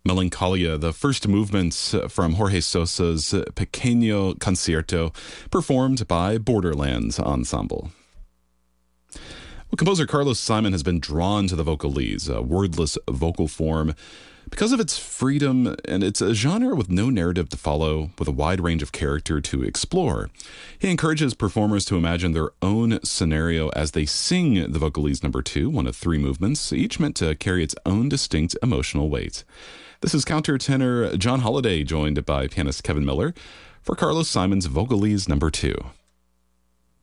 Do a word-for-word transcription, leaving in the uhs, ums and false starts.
Melancholia, the first movements from Jorge Sosa's Pequeño Concierto, performed by Borderlands Ensemble. Well, composer Carlos Simon has been drawn to the vocalese, a wordless vocal form, because of its freedom, and it's a genre with no narrative to follow, with a wide range of character to explore. He encourages performers to imagine their own scenario as they sing the vocalese number two, one of three movements, each meant to carry its own distinct emotional weight. This is countertenor John Holliday, joined by pianist Kevin Miller, for Carlos Simon's vocalese number two.